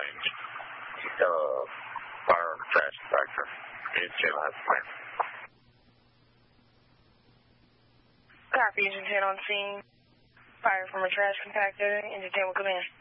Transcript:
range. Fire on the trash compactor. It's 10 last plan. Copy, Engine 10 on scene. Fire from a trash compactor. Engine 10 will come in.